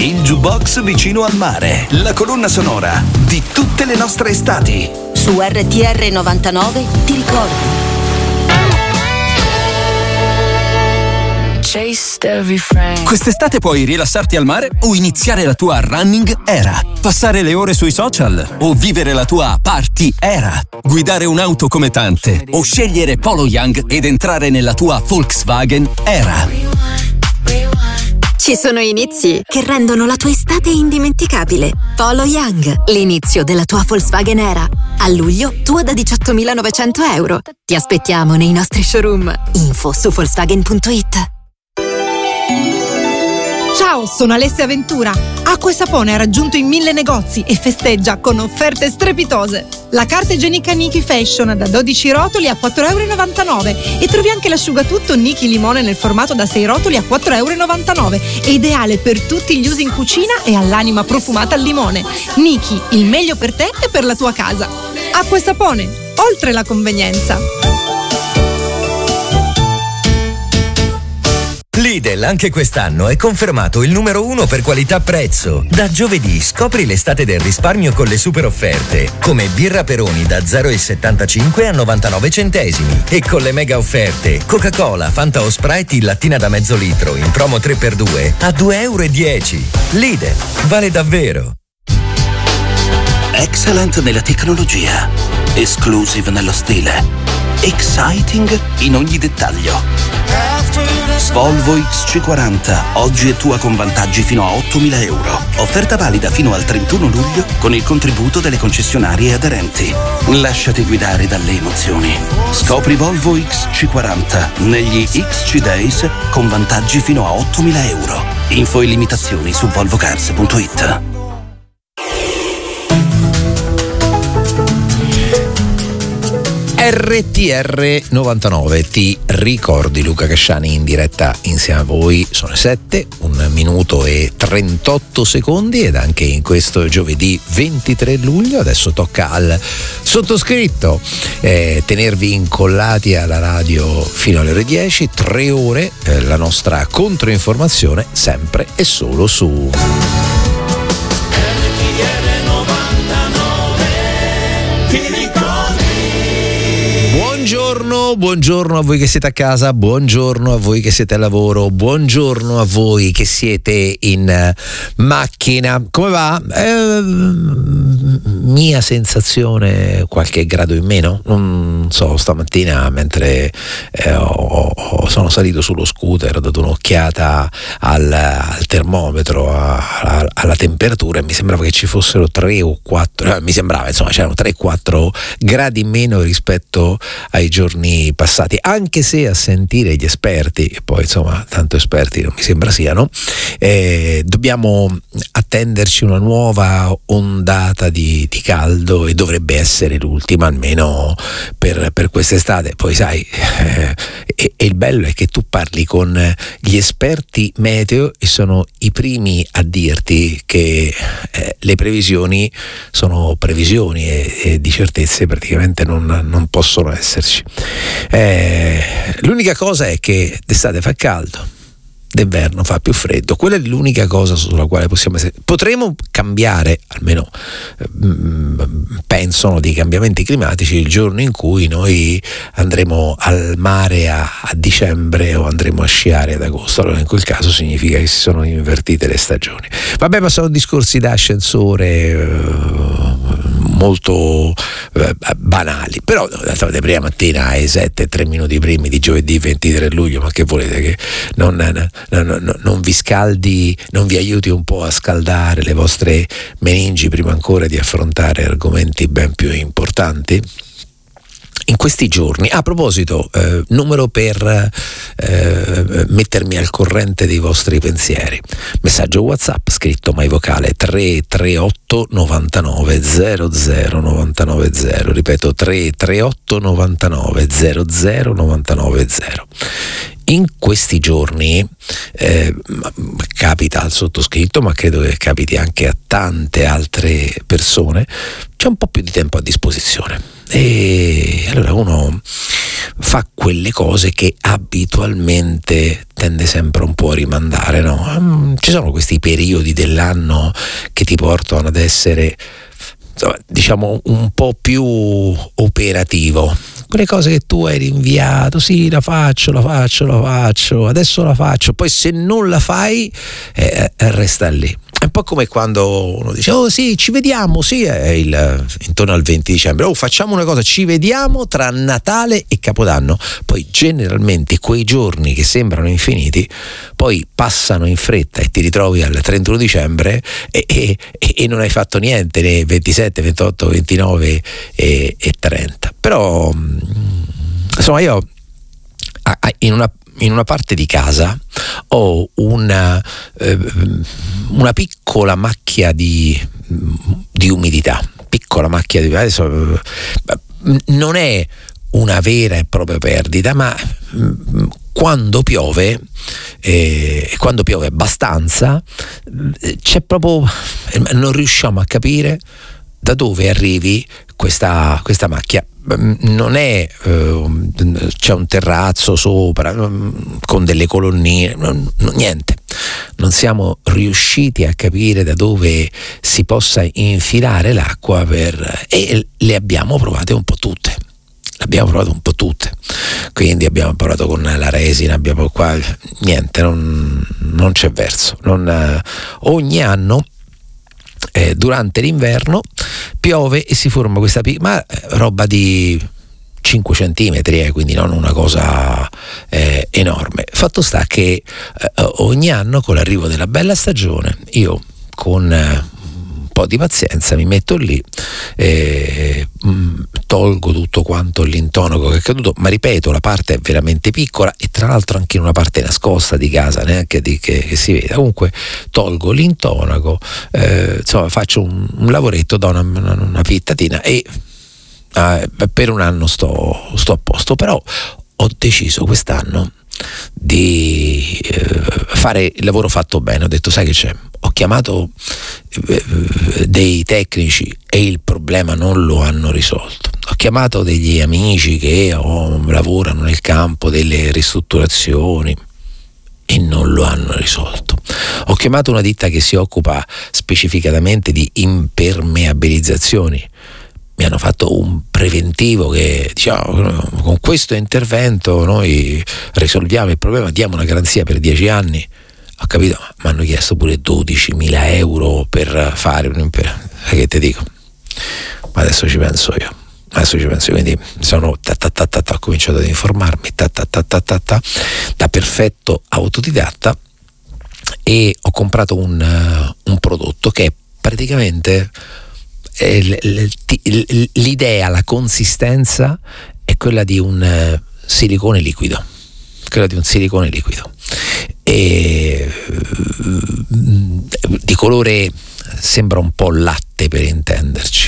Il jukebox vicino al mare, la colonna sonora di tutte le nostre estati. Su RTR 99 ti ricordi. Quest'estate puoi rilassarti al mare o iniziare la tua running era, passare le ore sui social o vivere la tua party era, guidare un'auto come tante o scegliere Polo Young ed entrare nella tua Volkswagen era. Ci sono inizi che rendono la tua estate indimenticabile. Polo Young, l'inizio della tua Volkswagen era. A luglio, tua da 18.900 euro. Ti aspettiamo nei nostri showroom. Info su Volkswagen.it. Ciao, sono Alessia Ventura. Acqua e Sapone ha raggiunto i 1000 negozi e festeggia con offerte strepitose. La carta igienica Niki Fashion da 12 rotoli a 4,99 € e trovi anche l'asciugatutto Niki Limone nel formato da 6 rotoli a 4,99 €. È ideale per tutti gli usi in cucina e all'anima profumata al limone. Niki, il meglio per te e per la tua casa. Acqua e Sapone, oltre la convenienza. Lidl anche quest'anno è confermato il numero 1 per qualità-prezzo. Da giovedì scopri l'estate del risparmio con le super offerte, come birra Peroni da 0,75 a 99 centesimi e con le mega offerte Coca-Cola, Fanta o Sprite in lattina da mezzo litro in promo 3x2 a 2,10 €. Lidl, vale davvero. Excellent nella tecnologia, exclusive nello stile, exciting in ogni dettaglio. Volvo XC40, oggi è tua con vantaggi fino a 8.000 €. Offerta valida fino al 31 luglio con il contributo delle concessionarie aderenti. Lasciati guidare dalle emozioni. Scopri Volvo XC40 negli XC Days con vantaggi fino a 8.000 €. Info e limitazioni su volvocars.it. RTR 99, ti ricordi Luca Casciani in diretta insieme a voi, sono 7, 1 minuto e 38 secondi ed anche in questo giovedì 23 luglio adesso tocca al sottoscritto tenervi incollati alla radio fino alle ore 10, 3 ore, la nostra controinformazione sempre e solo su Buongiorno a voi che siete a casa, buongiorno a voi che siete al lavoro, buongiorno a voi che siete in macchina. Come va? Mia sensazione qualche grado in meno, non so, stamattina mentre sono salito sullo scooter ho dato un'occhiata al termometro, alla temperatura e mi sembrava che ci fossero 3 o 4, mi sembrava insomma c'erano 3-4 gradi in meno rispetto ai giorni passati, anche se a sentire gli esperti, e poi insomma tanto esperti non mi sembra siano, dobbiamo attenderci una nuova ondata di caldo e dovrebbe essere l'ultima almeno per quest'estate. Poi sai, e il bello è che tu parli con gli esperti meteo e sono i primi a dirti che le previsioni sono previsioni e di certezze praticamente non possono esserci. L'unica cosa è che d'estate fa caldo, d'inverno fa più freddo. Quella è l'unica cosa sulla quale potremo cambiare, almeno pensano dei cambiamenti climatici, il giorno in cui noi andremo al mare a dicembre o andremo a sciare ad agosto. Allora in quel caso significa che si sono invertite le stagioni. Vabbè, ma sono discorsi da ascensore molto banali, però d'altronde prima mattina alle 7:03 primi di giovedì 23 luglio, ma che volete, che non vi scaldi, non vi aiuti un po' a scaldare le vostre meningi prima ancora di affrontare argomenti ben più importanti? In questi giorni, a proposito, numero per mettermi al corrente dei vostri pensieri, messaggio WhatsApp scritto mai vocale 338 99 00 990, ripeto 338 99 00 990. In questi giorni capita al sottoscritto, ma credo che capiti anche a tante altre persone, c'è un po' più di tempo a disposizione e allora uno fa quelle cose che abitualmente tende sempre un po' a rimandare, no? Ci sono questi periodi dell'anno che ti portano ad essere, diciamo, un po' più operativo. Quelle cose che tu hai rinviato, sì, la faccio, adesso la faccio, poi se non la fai resta lì. È un po' come quando uno dice: oh sì, ci vediamo, sì, intorno al 20 dicembre, oh, facciamo una cosa, ci vediamo tra Natale e Capodanno. Poi generalmente quei giorni che sembrano infiniti poi passano in fretta e ti ritrovi al 31 dicembre e non hai fatto niente nei 27, 28, 29 e 30. Però insomma, io in una parte di casa ho una piccola macchia di umidità, adesso non è una vera e propria perdita, ma quando piove abbastanza, c'è proprio, non riusciamo a capire da dove arrivi questa macchia. Non è c'è un terrazzo sopra con delle colonnine, niente, non siamo riusciti a capire da dove si possa infilare l'acqua e le abbiamo provate un po' tutte. Quindi abbiamo provato con la resina, abbiamo qua, niente, non c'è verso. Ogni anno durante l'inverno piove e si forma questa ma roba di 5 centimetri, quindi non una cosa enorme. Fatto sta che ogni anno, con l'arrivo della bella stagione, io con un po' di pazienza mi metto lì, tolgo tutto quanto l'intonaco che è caduto, ma ripeto, la parte è veramente piccola e tra l'altro anche in una parte nascosta di casa, neanche che si veda. Comunque tolgo l'intonaco, insomma faccio un lavoretto, do una pittatina e per un anno sto a posto. Però ho deciso quest'anno di fare il lavoro fatto bene. Ho detto: sai che c'è? Ho chiamato dei tecnici e il problema non lo hanno risolto. Ho chiamato degli amici che lavorano nel campo delle ristrutturazioni e non lo hanno risolto. Ho chiamato una ditta che si occupa specificatamente di impermeabilizzazioni. Mi hanno fatto un preventivo che diciamo: con questo intervento noi risolviamo il problema, diamo una garanzia per 10 anni. Ho capito, mi hanno chiesto pure 12.000 euro per fare che te dico? Ma adesso ci penso io, quindi ho cominciato ad informarmi da perfetto autodidatta e ho comprato un prodotto che è praticamente l'idea, la consistenza è quella di un silicone liquido, e di colore sembra un po' latte, per intenderci,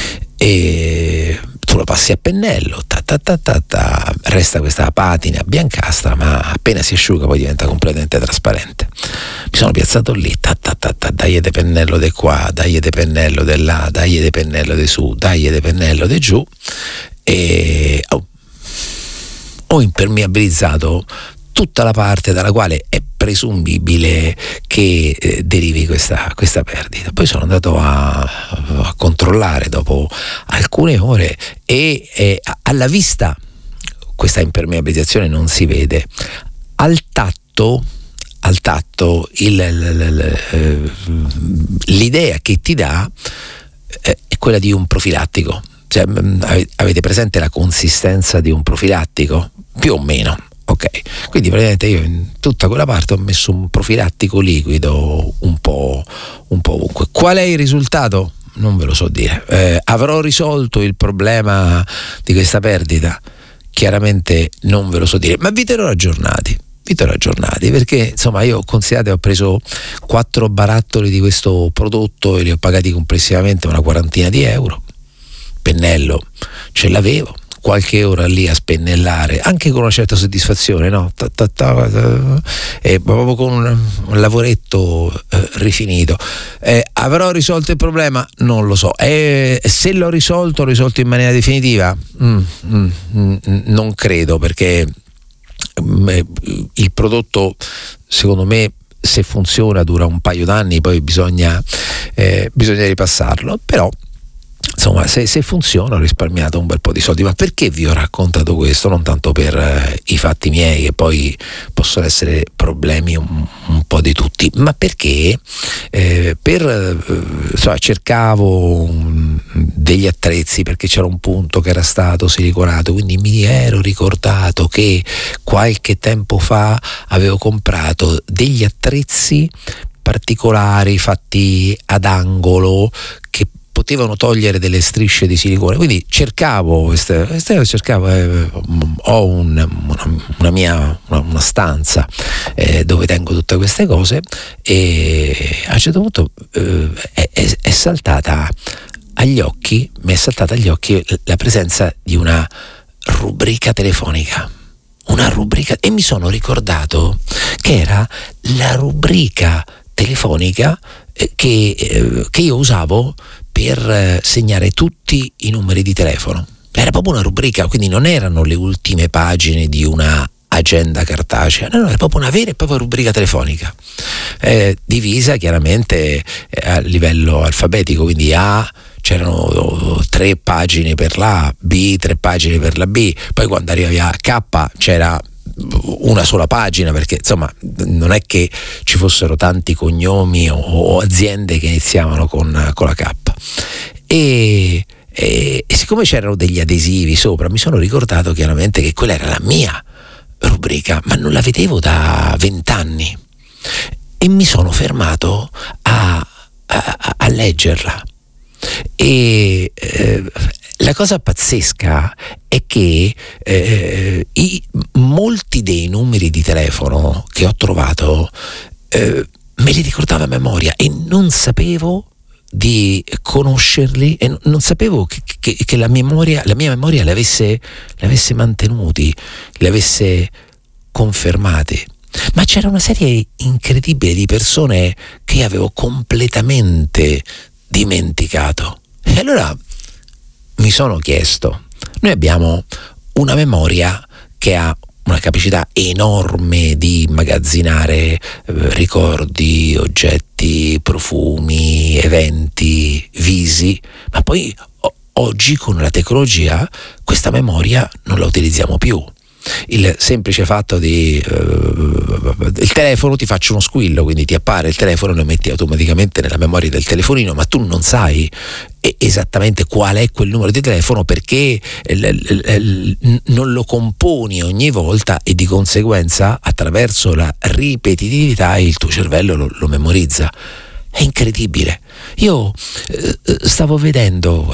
e tu lo passi a pennello, resta questa patina biancastra, ma appena si asciuga poi diventa completamente trasparente. Mi sono piazzato lì, dai de pennello di qua, dai de pennello di là, dai de pennello di su, dai de pennello di giù, e ho impermeabilizzato tutta la parte dalla quale è presumibile che derivi questa perdita. Poi sono andato a controllare dopo alcune ore e alla vista questa impermeabilizzazione non si vede. Al tatto l'idea che ti dà è quella di un profilattico. Cioè, avete presente la consistenza di un profilattico? Più o meno. Ok, quindi praticamente io in tutta quella parte ho messo un profilattico liquido un po' ovunque. Qual è il risultato? Non ve lo so dire. Avrò risolto il problema di questa perdita? Chiaramente non ve lo so dire, ma vi terrò aggiornati, perché insomma io ho preso 4 barattoli di questo prodotto e li ho pagati complessivamente una quarantina di euro. Pennello ce l'avevo, qualche ora lì a spennellare, anche con una certa soddisfazione, no? E proprio con un lavoretto rifinito. Avrò risolto il problema? Non lo so. Se l'ho risolto in maniera definitiva? Non credo, perché il prodotto, secondo me, se funziona dura un paio d'anni, poi bisogna ripassarlo. Però insomma, se funziona, ho risparmiato un bel po' di soldi. Ma perché vi ho raccontato questo? Non tanto per i fatti miei, che poi possono essere problemi un po' di tutti, ma perché cercavo degli attrezzi, perché c'era un punto che era stato siliconato, quindi mi ero ricordato che qualche tempo fa avevo comprato degli attrezzi particolari fatti ad angolo che potevano togliere delle strisce di silicone, quindi cercavo ho una stanza dove tengo tutte queste cose, e a un certo punto mi è saltata agli occhi la presenza di una rubrica telefonica, e mi sono ricordato che era la rubrica telefonica che io usavo per segnare tutti i numeri di telefono. Era proprio una rubrica, quindi non erano le ultime pagine di una agenda cartacea, no, era proprio una vera e propria rubrica telefonica, divisa chiaramente a livello alfabetico, quindi c'erano 3 pagine per la B, 3 pagine per la B, poi quando arrivavi a K c'era una sola pagina, perché insomma non è che ci fossero tanti cognomi o aziende che iniziavano con la K, e siccome c'erano degli adesivi sopra, mi sono ricordato chiaramente che quella era la mia rubrica, ma non la vedevo da 20 anni, e mi sono fermato a leggerla. E la cosa pazzesca è che molti dei numeri di telefono che ho trovato me li ricordavo a memoria, e non sapevo di conoscerli, e non sapevo che la mia memoria li avesse mantenuti, li avesse confermati. Ma c'era una serie incredibile di persone che avevo completamente dimenticato. E allora mi sono chiesto, noi abbiamo una memoria che ha una capacità enorme di immagazzinare ricordi, oggetti, profumi, eventi, visi, ma poi oggi con la tecnologia questa memoria non la utilizziamo più. Il semplice fatto di il telefono, ti faccio uno squillo, quindi ti appare il telefono e lo metti automaticamente nella memoria del telefonino, ma tu non sai esattamente qual è quel numero di telefono, perché non lo componi ogni volta, e di conseguenza attraverso la ripetitività il tuo cervello lo memorizza. È incredibile. Io stavo vedendo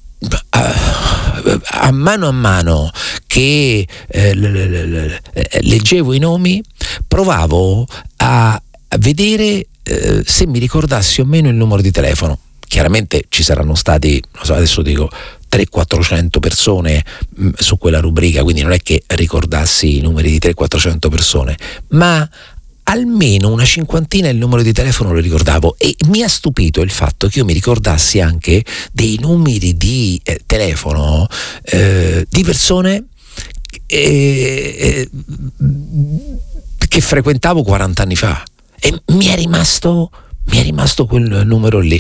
a mano che leggevo i nomi, provavo a vedere se mi ricordassi o meno il numero di telefono. Chiaramente ci saranno stati, non so, adesso dico 300-400 persone su quella rubrica, quindi non è che ricordassi i numeri di 300-400 persone, ma almeno una cinquantina il numero di telefono lo ricordavo, e mi ha stupito il fatto che io mi ricordassi anche dei numeri di telefono di persone che frequentavo 40 anni fa, e mi è rimasto quel numero lì.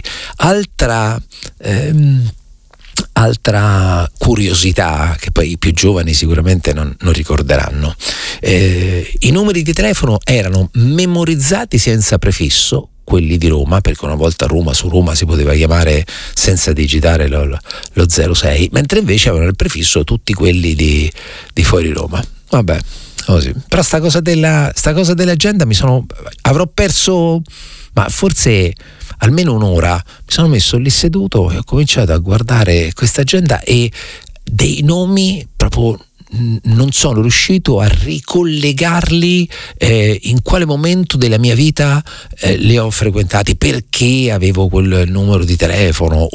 Altra curiosità che poi i più giovani sicuramente non ricorderanno: i numeri di telefono erano memorizzati senza prefisso, quelli di Roma, perché una volta su Roma si poteva chiamare senza digitare lo 06, mentre invece avevano il prefisso tutti quelli di fuori Roma. Vabbè, così. Però sta cosa dell'agenda avrò perso, ma forse almeno un'ora. Mi sono messo lì seduto e ho cominciato a guardare questa agenda, e dei nomi proprio non sono riuscito a ricollegarli in quale momento della mia vita li ho frequentati, perché avevo quel numero di telefono,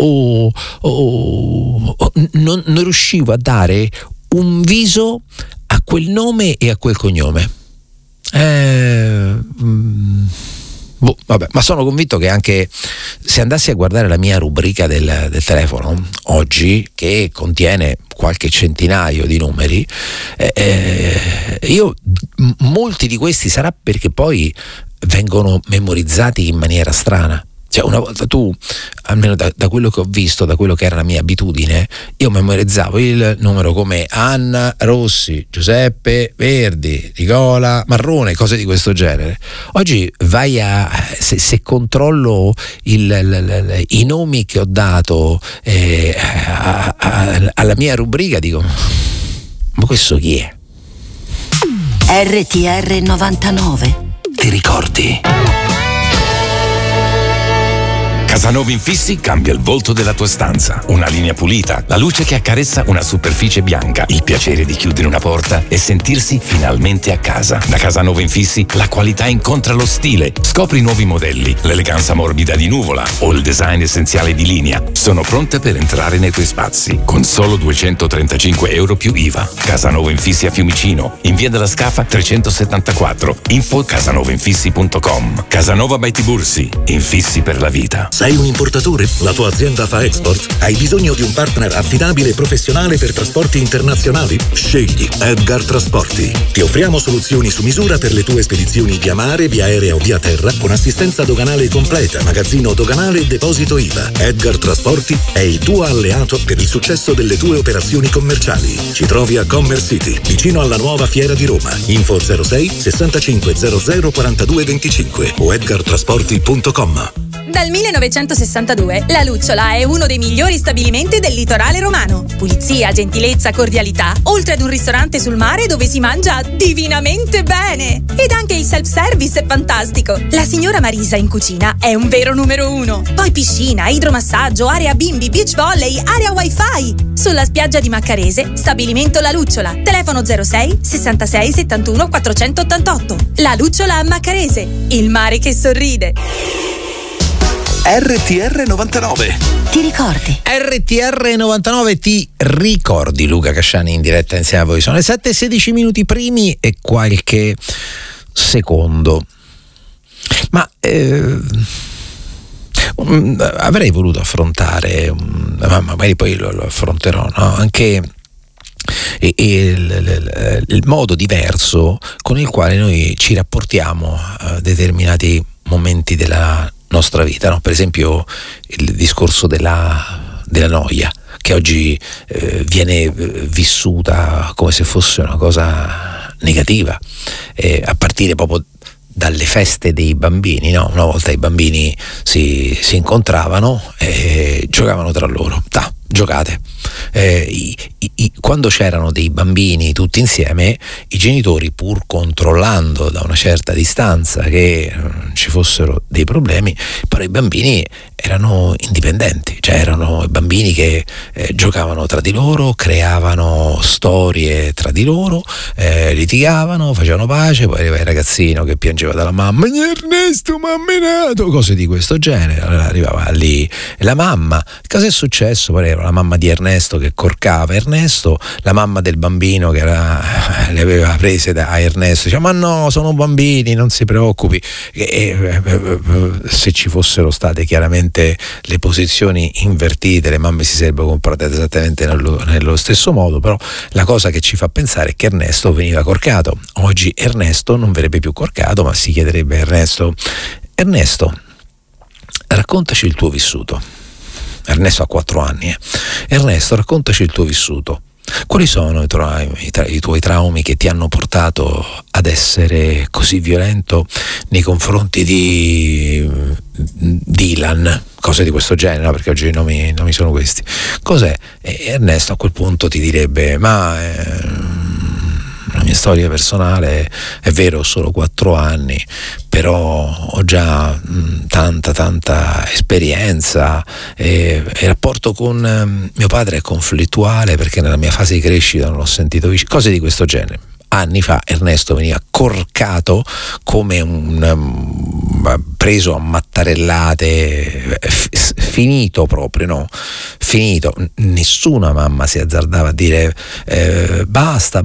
non riuscivo a dare un viso a quel nome e a quel cognome. Vabbè, ma sono convinto che anche se andassi a guardare la mia rubrica del telefono oggi, che contiene qualche centinaio di numeri, molti di questi sarà perché poi vengono memorizzati in maniera strana. Cioè, una volta tu, almeno da quello che ho visto, da quello che era la mia abitudine, io memorizzavo il numero come Anna Rossi, Giuseppe Verdi, Nicola Marrone, cose di questo genere. Oggi vai se controllo i nomi che ho dato alla mia rubrica, dico, ma questo chi è? RTR 99. Ti ricordi? Casanova Infissi cambia il volto della tua stanza. Una linea pulita, la luce che accarezza una superficie bianca, il piacere di chiudere una porta e sentirsi finalmente a casa. Da Casanova Infissi la qualità incontra lo stile. Scopri nuovi modelli, l'eleganza morbida di Nuvola o il design essenziale di Linea. Sono pronte per entrare nei tuoi spazi con solo €235 più IVA. Casanova Infissi a Fiumicino, in via della Scafa 374. Info casanovainfissi.com. Casanova by Tibursi, infissi per la vita. Sei un importatore? La tua azienda fa export? Hai bisogno di un partner affidabile e professionale per trasporti internazionali? Scegli Edgar Trasporti. Ti offriamo soluzioni su misura per le tue spedizioni via mare, via aerea o via terra, con assistenza doganale completa, magazzino doganale e deposito IVA. Edgar Trasporti è il tuo alleato per il successo delle tue operazioni commerciali. Ci trovi a Commerce City, vicino alla nuova Fiera di Roma. Info 06 65 00 42 25 o edgartrasporti.com. Dal 1962 La Lucciola è uno dei migliori stabilimenti del litorale romano. Pulizia, gentilezza, cordialità, oltre ad un ristorante sul mare dove si mangia divinamente bene. Ed anche il self-service è fantastico. La signora Marisa in cucina è un vero numero uno. Poi piscina, idromassaggio, area bimbi, beach volley, area wifi. Sulla spiaggia di Maccarese, stabilimento La Lucciola. Telefono 06 66 71 488. La Lucciola a Maccarese, il mare che sorride. RTR 99. Ti ricordi? RTR 99 ti ricordi. Luca Casciani in diretta insieme a voi. Sono le 7:16 minuti primi e qualche secondo. Ma avrei voluto affrontare, ma magari poi lo affronterò, no? Anche il modo diverso con il quale noi ci rapportiamo a determinati momenti della nostra vita, no? Per esempio il discorso della noia, che oggi viene vissuta come se fosse una cosa negativa, a partire proprio dalle feste dei bambini, no? Una volta i bambini si incontravano e giocavano tra loro. Giocate. Quando c'erano dei bambini tutti insieme, i genitori, pur controllando da una certa distanza che ci fossero dei problemi, però i bambini erano indipendenti, cioè erano i bambini che giocavano tra di loro, creavano storie tra di loro, litigavano, facevano pace, poi arrivava il ragazzino che piangeva dalla mamma, Ernesto mi ha menato, cose di questo genere. Allora arrivava lì la mamma, cosa è successo? Poi era la mamma di Ernesto che corcava Ernesto, la mamma del bambino che le aveva prese da Ernesto, diceva ma no, sono bambini, non si preoccupi. Se ci fossero state chiaramente le posizioni invertite, le mamme si sarebbero comportate esattamente nello stesso modo, però la cosa che ci fa pensare è che Ernesto veniva corcato. Oggi Ernesto non verrebbe più corcato, ma si chiederebbe a Ernesto, raccontaci il tuo vissuto. Ernesto ha 4 anni. Ernesto, raccontaci il tuo vissuto. Quali sono i tuoi traumi che ti hanno portato ad essere così violento nei confronti di Dylan? Cose di questo genere, no? Perché oggi i nomi sono questi. Cos'è? E Ernesto a quel punto ti direbbe, la mia storia personale, è vero, ho solo 4 anni, però ho già tanta esperienza, e il rapporto con mio padre è conflittuale perché nella mia fase di crescita non l'ho sentito vicino, cose di questo genere. Anni fa Ernesto veniva corcato come preso a mattarellate, finito proprio, no? Finito. Nessuna mamma si azzardava a dire basta,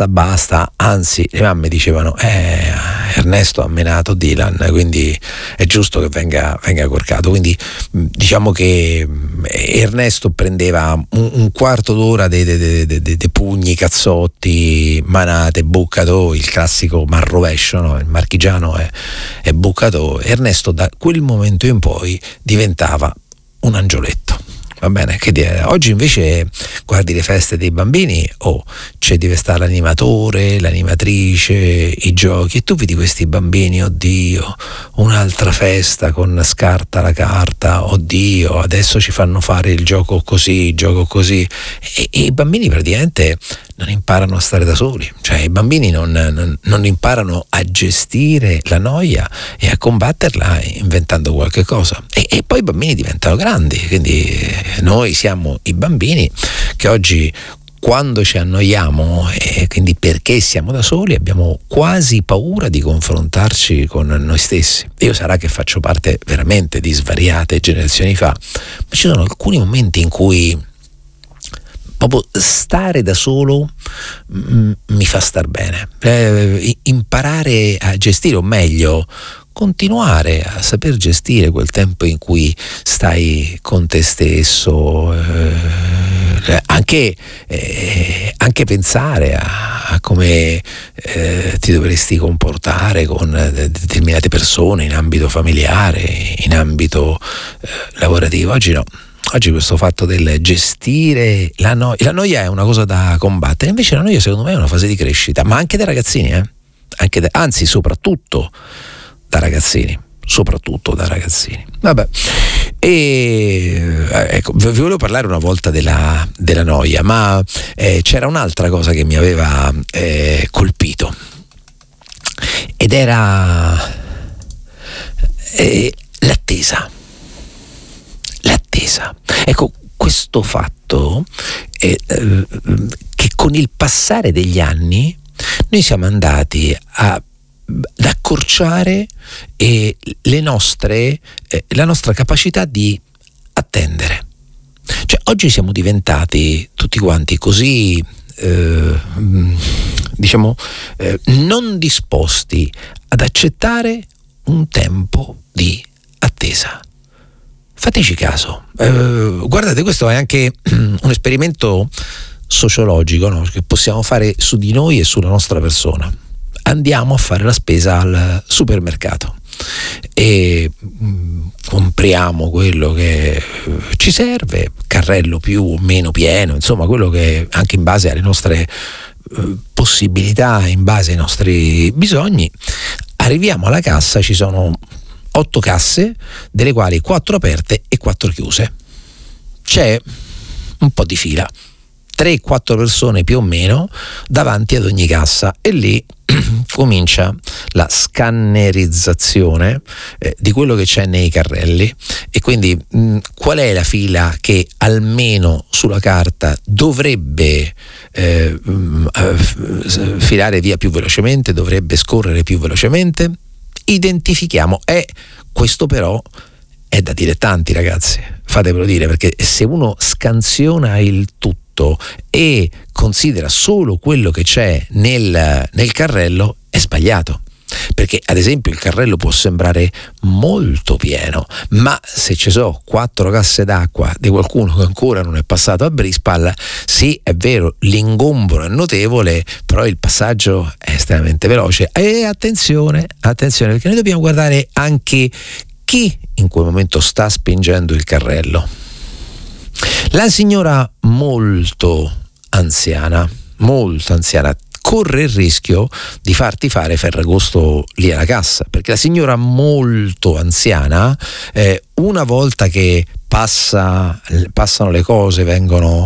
anzi le mamme dicevano Ernesto ha menato Dylan, quindi è giusto che venga corcato. Quindi diciamo che Ernesto prendeva un quarto d'ora dei pugni, cazzotti, manate, buccato, il classico marrovescio, no? Il marchigiano è buccato. Ernesto da quel momento in poi diventava un angioletto. Va bene, che dire, oggi invece guardi le feste dei bambini, c'è deve stare l'animatore, l'animatrice, i giochi, e tu vedi questi bambini, oddio, un'altra festa con scarta la carta, oddio, adesso ci fanno fare il gioco così, e i bambini praticamente non imparano a stare da soli, cioè i bambini non imparano a gestire la noia e a combatterla inventando qualche cosa, e poi i bambini diventano grandi, quindi noi siamo i bambini che oggi, quando ci annoiamo e quindi perché siamo da soli, abbiamo quasi paura di confrontarci con noi stessi. Io sarà che faccio parte veramente di svariate generazioni fa, ma ci sono alcuni momenti in cui proprio stare da solo mi fa star bene, imparare a gestire, o meglio continuare a saper gestire quel tempo in cui stai con te stesso, anche pensare a come ti dovresti comportare con determinate persone in ambito familiare, in ambito lavorativo. Oggi no. Oggi questo fatto del gestire la noia è una cosa da combattere, invece la noia secondo me è una fase di crescita, ma anche dai ragazzini, anzi soprattutto da ragazzini. Vabbè, ecco, vi volevo parlare una volta della noia, ma c'era un'altra cosa che mi aveva colpito, ed era l'attesa. Ecco, questo fatto che con il passare degli anni noi siamo andati ad accorciare la nostra capacità di attendere. Cioè, oggi siamo diventati tutti quanti così non disposti ad accettare un tempo di attesa. Fateci caso, guardate, questo è anche un esperimento sociologico, no? Che possiamo fare su di noi e sulla nostra persona. Andiamo a fare la spesa al supermercato e compriamo quello che ci serve, carrello più o meno pieno, insomma quello che anche in base alle nostre possibilità, in base ai nostri bisogni. Arriviamo alla cassa, ci sono 8 casse, delle quali 4 aperte e 4 chiuse. C'è un po' di fila, 3-4 persone più o meno davanti ad ogni cassa, e lì comincia la scannerizzazione di quello che c'è nei carrelli, e quindi qual è la fila che almeno sulla carta dovrebbe filare via più velocemente, dovrebbe scorrere più velocemente. Identifichiamo, questo però è da dilettanti, ragazzi, fatemelo dire, perché se uno scansiona il tutto e considera solo quello che c'è nel carrello, è sbagliato, perché ad esempio il carrello può sembrare molto pieno, ma se ci sono 4 casse d'acqua di qualcuno che ancora non è passato a Brispal, sì, è vero, l'ingombro è notevole, però il passaggio è estremamente veloce. E attenzione, perché noi dobbiamo guardare anche chi in quel momento sta spingendo il carrello. La signora molto anziana corre il rischio di farti fare Ferragosto lì alla cassa, perché la signora molto anziana, una volta che passano le cose, vengono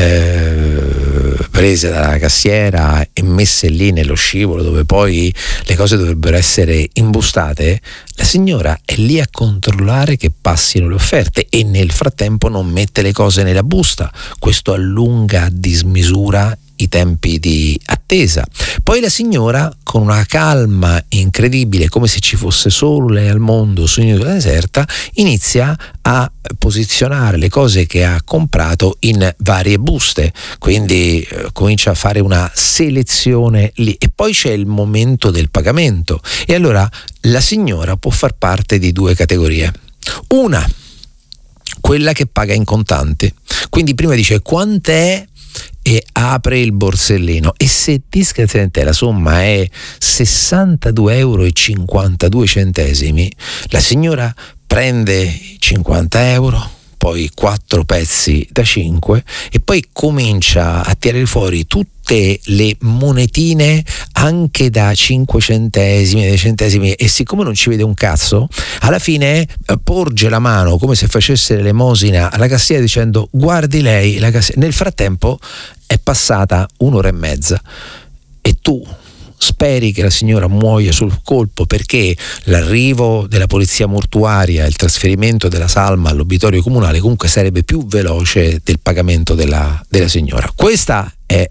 prese dalla cassiera e messe lì nello scivolo dove poi le cose dovrebbero essere imbustate, la signora è lì a controllare che passino le offerte e nel frattempo non mette le cose nella busta. Questo allunga a dismisura i tempi di attesa. Poi la signora, con una calma incredibile, come se ci fosse solo lei al mondo su un'isola deserta, inizia a posizionare le cose che ha comprato in varie buste, quindi comincia a fare una selezione lì, e poi c'è il momento del pagamento, e allora la signora può far parte di due categorie. Una, quella che paga in contanti, quindi prima dice quant'è e apre il borsellino, e se discretamente la somma è 62,52 €, la signora prende 50 euro, poi 4 pezzi da 5, e poi comincia a tirare fuori tutte le monetine anche da 5 centesimi, dei centesimi, e siccome non ci vede un cazzo, alla fine porge la mano come se facesse l'elemosina alla cassiera dicendo guardi lei la cassiera. Nel frattempo è passata 1 ora e mezza e tu speri che la signora muoia sul colpo, perché l'arrivo della polizia mortuaria e il trasferimento della salma all'obitorio comunale comunque sarebbe più veloce del pagamento della signora. Questa è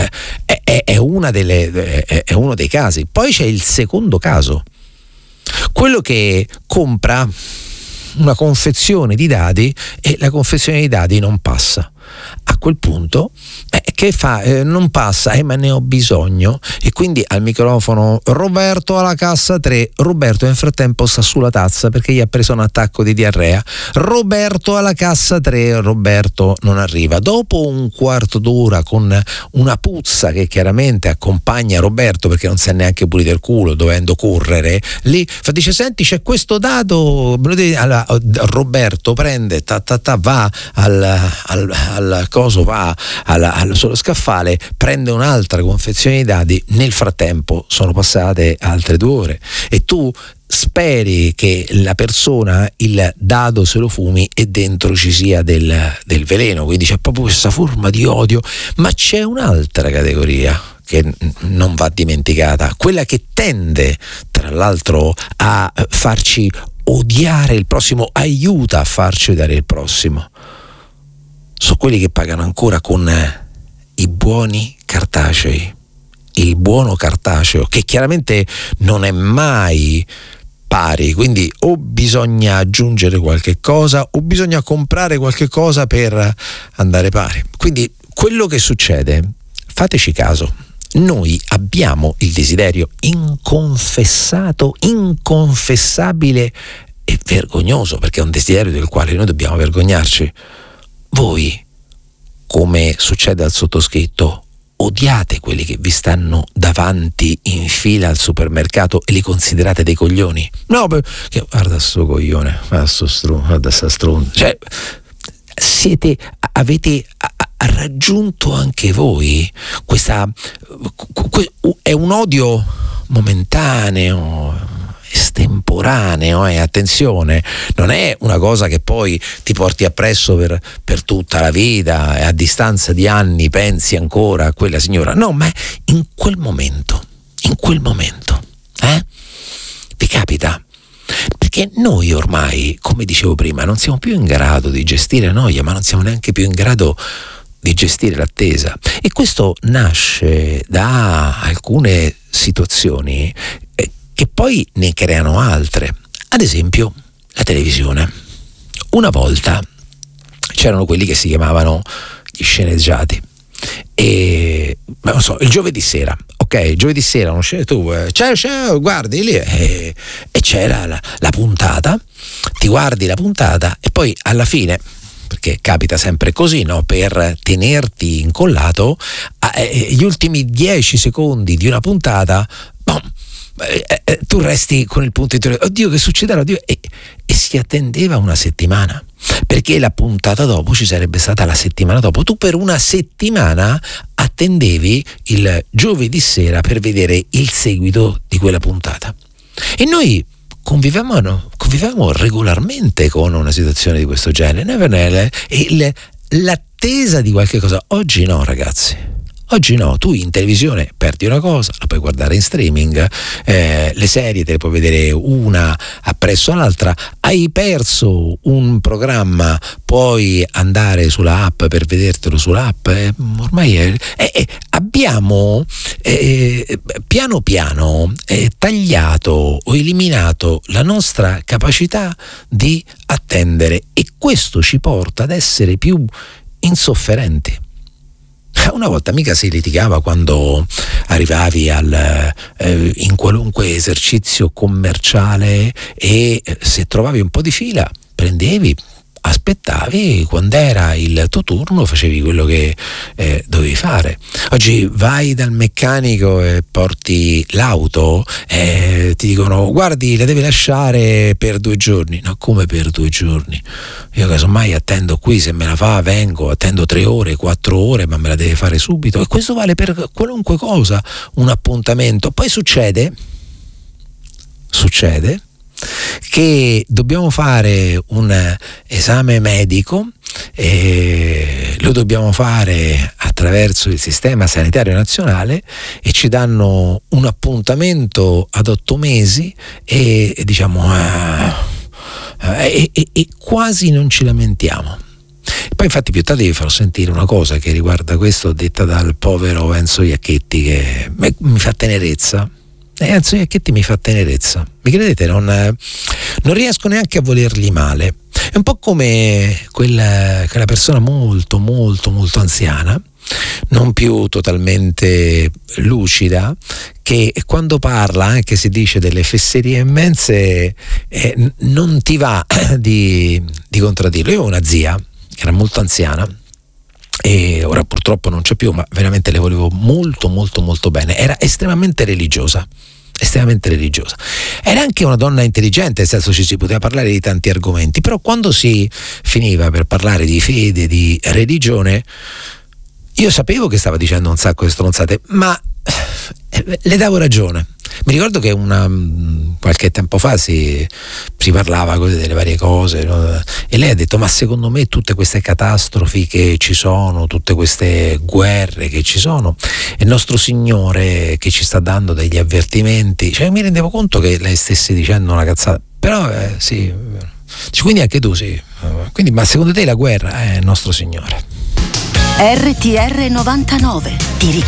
uno dei casi. Poi c'è il secondo caso, quello che compra una confezione di dadi e la confezione di dadi non passa. A quel punto che fa? Non passa, ma ne ho bisogno, e quindi al microfono Roberto alla cassa 3. Roberto nel frattempo sta sulla tazza perché gli ha preso un attacco di diarrea. Roberto alla cassa 3, Roberto non arriva. Dopo un quarto d'ora, con una puzza che chiaramente accompagna Roberto perché non si è neanche pulito il culo dovendo correre lì, dice senti c'è questo dado, allora, Roberto prende va al coso, va sullo scaffale, prende un'altra confezione di dadi. Nel frattempo sono passate altre 2 ore e tu speri che la persona il dado se lo fumi e dentro ci sia del veleno, quindi c'è proprio questa forma di odio. Ma c'è un'altra categoria che non va dimenticata, quella che tende tra l'altro a farci odiare il prossimo, aiuta a farci odiare il prossimo. Sono quelli che pagano ancora con i buoni cartacei, il buono cartaceo, che chiaramente non è mai pari, quindi o bisogna aggiungere qualche cosa o bisogna comprare qualche cosa per andare pari. Quindi quello che succede, fateci caso, noi abbiamo il desiderio inconfessato, inconfessabile e vergognoso, perché è un desiderio del quale noi dobbiamo vergognarci. Voi, come succede al sottoscritto, odiate quelli che vi stanno davanti in fila al supermercato e li considerate dei coglioni? No, perché guarda sto coglione, guarda sta stronza. Cioè, avete raggiunto anche voi è un odio momentaneo, estemporaneo, attenzione, non è una cosa che poi ti porti appresso per tutta la vita e a distanza di anni pensi ancora a quella signora. No, ma in quel momento vi capita, perché noi ormai, come dicevo prima, non siamo più in grado di gestire la noia, ma non siamo neanche più in grado di gestire l'attesa, e questo nasce da alcune situazioni che poi ne creano altre. Ad esempio la televisione. Una volta c'erano quelli che si chiamavano gli sceneggiati, e non so, il giovedì sera, ok, giovedì sera uno c'è, guardi lì e c'era la puntata, ti guardi la puntata e poi alla fine, perché capita sempre così, no? Per tenerti incollato, gli ultimi 10 secondi di una puntata, tu resti con il punto di oddio che succederà, oddio, e si attendeva una settimana, perché la puntata dopo ci sarebbe stata la settimana dopo. Tu per una settimana attendevi il giovedì sera per vedere il seguito di quella puntata, e noi convivevamo regolarmente con una situazione di questo genere, l'attesa di qualche cosa. Oggi no, ragazzi, Oggi no, tu in televisione perdi una cosa, la puoi guardare in streaming, le serie te le puoi vedere una appresso l'altra, hai perso un programma, puoi andare sulla app per vedertelo sulla app, ormai abbiamo piano piano tagliato o eliminato la nostra capacità di attendere, e questo ci porta ad essere più insofferenti. Una volta mica si litigava quando arrivavi in qualunque esercizio commerciale e se trovavi un po' di fila prendevi, aspettavi, quando era il tuo turno facevi quello che dovevi fare. Oggi vai dal meccanico e porti l'auto e ti dicono guardi, la devi lasciare per 2 giorni. No, come per 2 giorni? Io casomai attendo qui, se me la fa vengo, attendo 3 ore, 4 ore, ma me la deve fare subito. E questo vale per qualunque cosa, un appuntamento. Poi succede che dobbiamo fare un esame medico e lo dobbiamo fare attraverso il sistema sanitario nazionale e ci danno un appuntamento ad 8 mesi e diciamo e quasi non ci lamentiamo. Poi infatti più tardi vi farò sentire una cosa che riguarda questo, detta dal povero Enzo Iacchetti, che mi fa tenerezza. Enzo Iacchetti mi fa tenerezza, mi credete? Non riesco neanche a volergli male. È un po' come quella persona molto molto molto anziana, non più totalmente lucida, che quando parla, anche se dice delle fesserie immense, non ti va di contraddirlo. Io ho una zia che era molto anziana e ora purtroppo non c'è più, ma veramente le volevo molto molto molto bene. Era estremamente religiosa. Era anche una donna intelligente, nel senso ci si poteva parlare di tanti argomenti, però quando si finiva per parlare di fede, di religione, io sapevo che stava dicendo un sacco di stronzate, ma le davo ragione. Mi ricordo che qualche tempo fa si parlava delle varie cose, no? E lei ha detto: ma secondo me tutte queste catastrofi che ci sono, tutte queste guerre che ci sono, è il nostro Signore che ci sta dando degli avvertimenti. Cioè, mi rendevo conto che lei stesse dicendo una cazzata, però sì, quindi anche tu sì, quindi, ma secondo te la guerra è il nostro Signore? RTR 99 ti